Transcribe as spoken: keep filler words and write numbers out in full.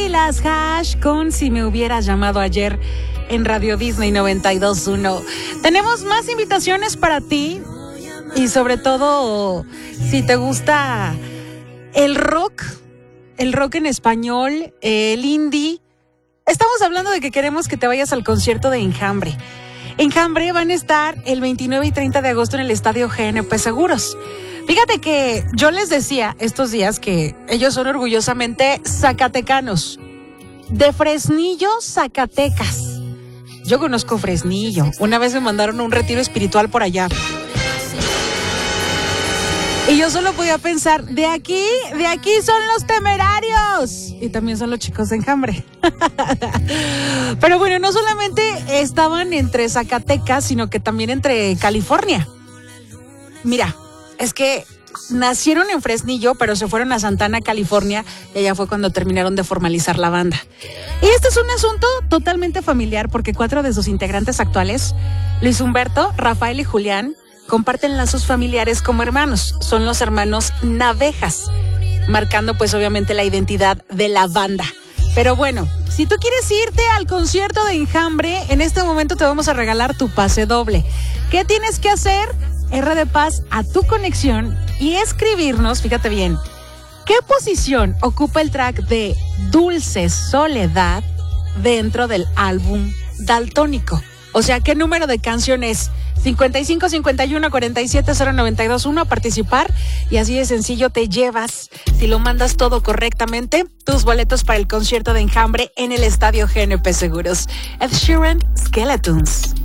Gorillaz Hash con Si me hubieras llamado ayer en Radio Disney noventa y dos punto uno. Tenemos más invitaciones para ti y sobre todo si te gusta el rock, el rock en español, el indie. Estamos hablando de que queremos que te vayas al concierto de Enjambre. Enjambre van a estar el veintinueve y treinta de agosto en el Estadio G N P Seguros. Fíjate que yo les decía estos días que ellos son orgullosamente zacatecanos, de Fresnillo, Zacatecas. Yo conozco Fresnillo. Una vez me mandaron a un retiro espiritual por allá. Y yo solo podía pensar, de aquí, de aquí son los Temerarios. Y también son los chicos de Enjambre. Pero bueno, no solamente estaban entre Zacatecas, sino que también entre California. Mira, es que nacieron en Fresnillo, pero se fueron a Santana, California, y allá fue cuando terminaron de formalizar la banda. Y este es un asunto totalmente familiar, porque cuatro de sus integrantes actuales, Luis Humberto, Rafael y Julián, comparten lazos familiares como hermanos. Son los hermanos Navejas, marcando pues obviamente la identidad de la banda. Pero bueno, si tú quieres irte al concierto de Enjambre, en este momento te vamos a regalar tu pase doble. ¿Qué tienes que hacer? R de Paz a tu conexión y escribirnos, fíjate bien, ¿qué posición ocupa el track de Dulce Soledad dentro del álbum Daltónico? O sea, ¿qué número de canción es? cincuenta y cinco, cincuenta y uno, cuarenta y siete, cero noventa y dos uno a participar y así de sencillo te llevas, si lo mandas todo correctamente, tus boletos para el concierto de Enjambre en el Estadio G N P Seguros. Ed Sheeran, Skeletons.